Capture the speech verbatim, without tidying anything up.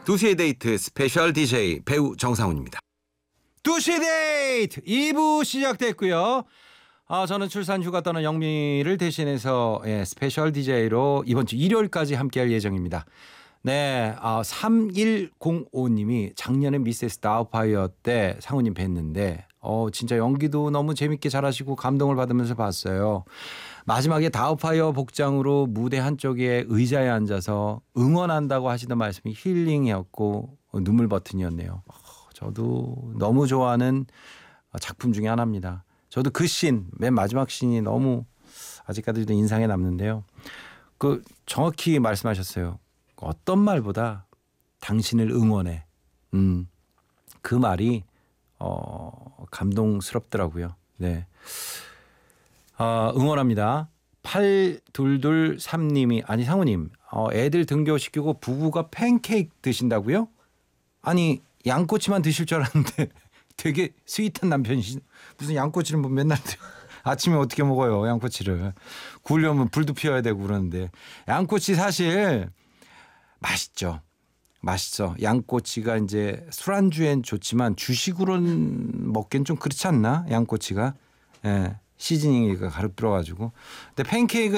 두 시의 데이트 스페셜 디제이 배우 정상훈입니다. 두 시 데이트 이 부 시작됐고요. 아, 저는 출산 휴가 떠난 영미를 대신해서 예, 스페셜 디제이로 이번 주 일요일까지 함께할 예정입니다. 네, 아, 삼일공오 님이 작년에 미세스 다우파이어 때 상훈님 뵀는데 어, 진짜 연기도 너무 재밌게 잘하시고 감동을 받으면서 봤어요. 마지막에 다우파이어 복장으로 무대 한쪽에 의자에 앉아서 응원한다고 하시던 말씀이 힐링이었고 눈물 버튼이었네요. 어, 저도 너무 좋아하는 작품 중에 하나입니다. 저도 그 씬, 맨 마지막 씬이 너무 아직까지도 인상에 남는데요. 그 정확히 말씀하셨어요. 어떤 말보다 당신을 응원해. 음, 그 말이 어, 감동스럽더라고요. 네. 어, 응원합니다. 팔이이삼 님이 아니 상우님 어, 애들 등교시키고 부부가 팬케이크 드신다고요? 아니 양꼬치만 드실 줄 알았는데 되게 스윗한 남편이시. 무슨 양꼬치를 뭐 맨날 아침에 어떻게 먹어요 양꼬치를. 구우려면 불도 피워야 되고 그러는데 양꼬치 사실 맛있죠. 맛있어. 양꼬치가 이제 술안주엔 좋지만 주식으로는 먹기엔 좀 그렇지 않나 양꼬치가. 예. 시즈닝이 가득 들어가지고. 근데 팬케이크